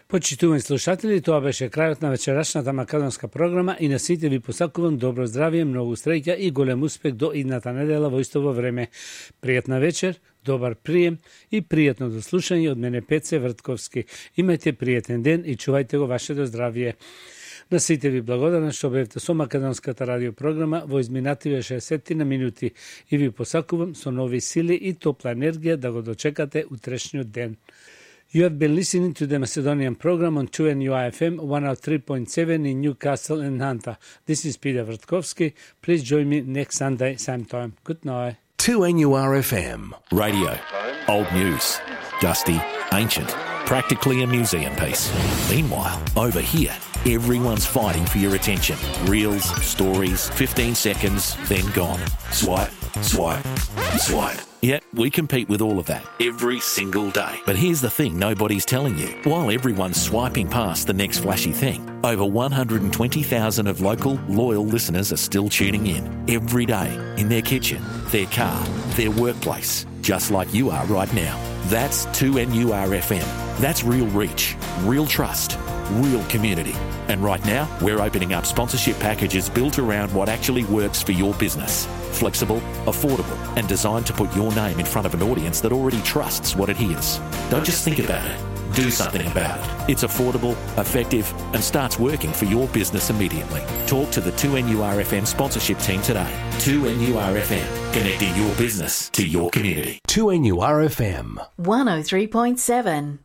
Почитувани слушатели, тоа беше крајот на вечерашната македонска програма и на сите ви посакувам добро здравје, многу среќа и голем успех до идната недела во истово време. Пријатна вечер, добар прием и пријатно дослушање од мене Пеце Вртковски. Имајте пријатен ден и чувајте го вашето здравје. На сите ви благодарам што бевте со македонската радиопрограма во изминативе 60 на минути и ви посакувам со нови сили и топла енергија да го дочекате утрешниот ден. You have been listening to the Macedonian program on 2NUI-FM 103.7 in Newcastle and Hunter. This is Peter Vrtkovski. Please join me next Sunday, same time. Good night. 2NUR-FM. Radio. Old news. Dusty. Ancient. Practically a museum piece. Meanwhile, over here, everyone's fighting for your attention. Reels, stories, 15 seconds, then gone. Swipe, swipe, swipe. Yeah, we compete with all of that every single day. But here's the thing nobody's telling you. While everyone's swiping past the next flashy thing, over 120,000 of local, loyal listeners are still tuning in every day in their kitchen, their car, their workplace, just like you are right now. That's 2NUR-FM. That's real reach, real trust, real community. And right now, we're opening up sponsorship packages built around what actually works for your business. Flexible, affordable, and designed to put your name in front of an audience that already trusts what it hears. Don't just think about it. Do something about it. It's affordable, effective, and starts working for your business immediately. Talk to the 2NUR-FM sponsorship team today. 2NUR-FM, connecting your business to your community. 2NUR-FM 103.7